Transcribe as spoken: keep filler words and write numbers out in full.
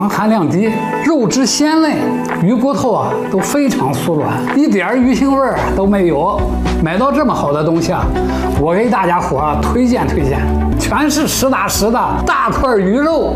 含量低，肉质鲜嫩，鱼骨头啊都非常酥软，一点鱼腥味儿都没有。买到这么好的东西啊，我给大家伙推荐推荐，全是实打实的大块鱼肉。